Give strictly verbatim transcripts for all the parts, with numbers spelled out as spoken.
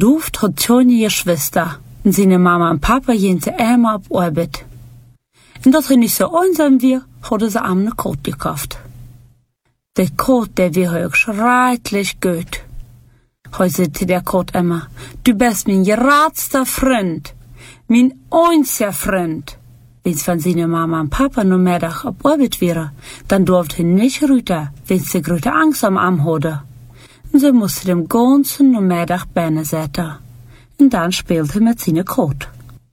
Duft hat schon ihre Schwester und seine Mama und Papa gehen zu einmal auf Arbeit. Und dass er nicht so einsam war, hat er sie am eine Kot gekauft. Der Kot, der war euch schrecklich gut. Heute sagte der Kot immer, du bist mein geradster Freund, mein einziger Freund. Wenn's von seiner Mama und Papa nur mehr auf Arbeit wäre, dann durfte er nicht runter, wenn's die große Angst am Arm hatte. Und so musste dem ganzen Nachmittag Beine setzen. Und dann spielte er mit seiner Kot.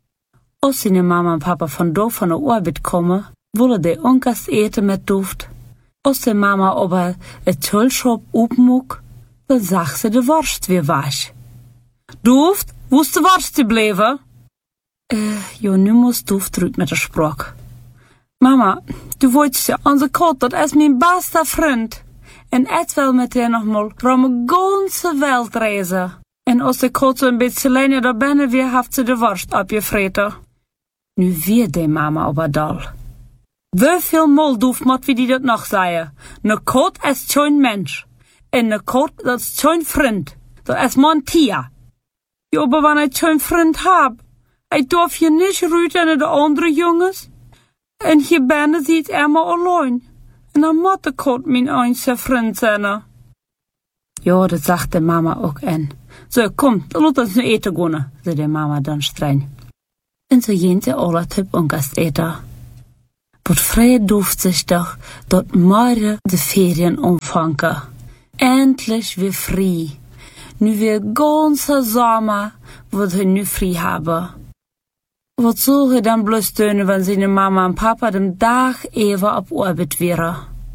Als seine Mama und Papa von da von der Arbeit kommen, wollte der Onkast eten mit Duft. Als die Mama aber ein Tüllschop aufmog, dann sagt sie, die Wurst wie wasch. Duft, wo ist die Wurst geblieben? Äh, ja, nu muss Duft zurück mit der Sprache. Mama, du wolltest ja, unser Kot, das ist mein bester Freund. En ik wil met haar nog mal rum de ganze Welt reizen. En als de Kot so ein bisschen länger da binnen weer, heeft ze de Wurst abgefreten. Nu weer de Mama aber dol. Wieviel Mal Duft moet wie die dat noch sagen? Ne Kot ist schon Mensch. En ne Kot, dat ist schon Freund. Dat ist mein Tier. Ja, aber wenn ich schon Freund hab, ich darf hier nicht rüten in de andere Jungs. En hier binnen sieht er mal allein. En dan moet de Kot mijn einziger Freund zijn. Ja, dat sagt de Mama ook en. So, kom, dan laat ons nu eten gaan, zei de Mama dan streng. En so gehen sie alle typ und Gast eten. Wat vrij duft sich doch, dat morgen de Ferien umfangen. Endlich weer frei. Nu weer ganze Sommer, wat hij nu frei hebben. Wat soll hij dan bloß doen, wenn seine Mama und Papa den Tag even op Arbeit wären?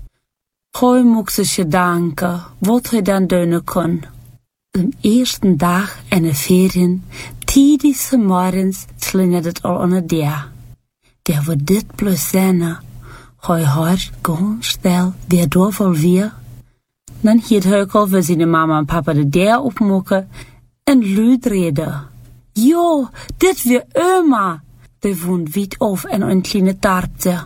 Hij moet sich gedanken, wat hij dan doen kann. Am ersten Tag einer Ferien, tidig morgens, slingert het al aan der. Der wird dit bloß sein. Hij hört ganz still, wer da wohl wir. Dann hielt hij al für seine Mama und Papa de der opmoeken en luid reden. Jo, dit weer Oma. Die wohnt weit auf in ein kleines Darbte.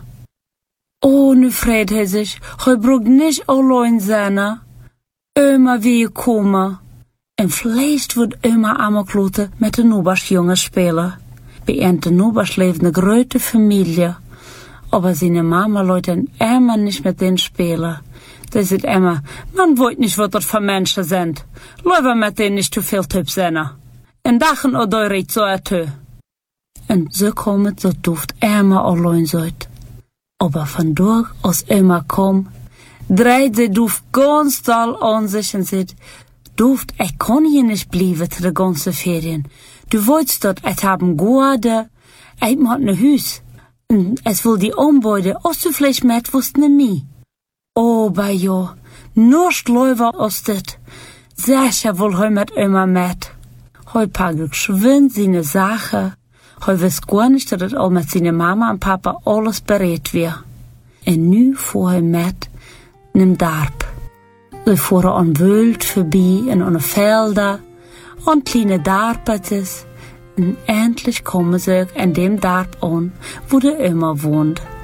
Oh, nu freut hij sich, hij braucht nicht allein sein. Oma will kommen. En vielleicht wird Oma einmal kloten mit den Nobersjungen spielen. Bei den Nobers lebt eine große Familie. Aber seine Mama lässt immer nicht mit denen spielen. Die sagt immer, man weiß nicht, was das für Menschen sind. Lieber mit denen nicht zu viel Typ sein. En dagen oder reed so etwas. Und so kommt so Duft immer allein seid. Aber von dort, als Oma kommt, dreht sie Duft ganz doll an sich und sagt, Duft, ich kann hier nicht bleiben zu der ganzen Ferien. Du wolltest dort, ich haben Guarde, ich mag ne Hüs. Und es will die Umbeute, als du vielleicht mit wusst ne mi. Oh, bei jo, nur Schläufer aus dit. Sicher wohl heu mit Oma mit. Heu packt geschwind seine Sache. Heu weiß gar nicht, dass das auch mit seiner Mama und Papa alles bereit wird. Und nu fuhr hij mit nem Darb. Sie fuhren an Wald vorbei und an Felder, an kleine Darbetes. Und endlich kommen sie an dem Darb an, wo der Oma wohnt.